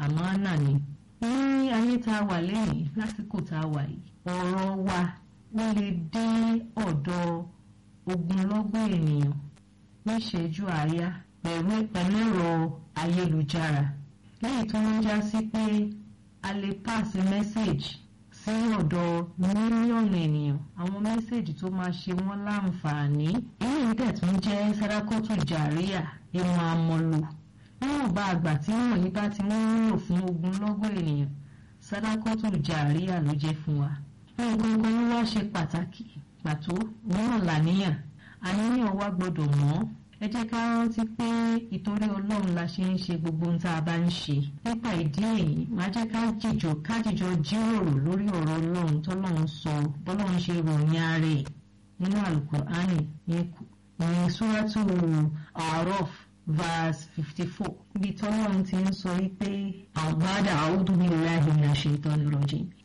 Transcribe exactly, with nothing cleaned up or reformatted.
àmánà ni. Ní ayé tá a wà lẹ́yìn lásìkò tá a wà yìí, ọ̀rọ̀ wa ó lè dé ọ̀dọ̀ ogunlọ́gọ̀ ènìyàn níṣẹ́jú àáyá pẹ̀lú ẹ̀rọ ayélujára, lẹ́yìn tó ń já sí pé a lè pàṣẹ mẹ́sẹ̀gì sí ọ̀dọ̀ mílíọ̀nù ènìyàn, àwọn mẹ́sẹ̀gì tó máa ṣe wọ́n láǹfààní. èyí dẹ̀ tún jẹ́ sàdákọ́tù jàríà, ìmọ̀ àmọ̀lò. níwọ̀n bá àgbà tí wọ̀nyí bá ti ń lò fún ogunlọ́gọ̀ ènìyàn, sàdákọ́tù jàríà ló jẹ́ fún wa. nǹkan kan ló wá ṣe pàtàkì pàtó náà làníyàn. àníyàn wa gbọ́dọ̀ mọ́. ẹ jẹ́ ká rántí pé ìtorí Ọlọ́run la ṣe ń ṣe gbogbo ohun tá a bá ń ṣe. nípa ìdí èyí, máa jẹ́ ká jìjọ ká jìjọ jíròrò lórí ọ̀rọ̀ Ọlọ́run tọ́lọ́run sọ bọ́lọ́run ṣe ròyìn ara ẹ̀ nínú Al-Qur'ani ní Suratu A'raf verse fifty four, ibi tọ́lọ́run ti ń sọ wípé àgbàdà a'udhu billahi minash shaitanir rajim.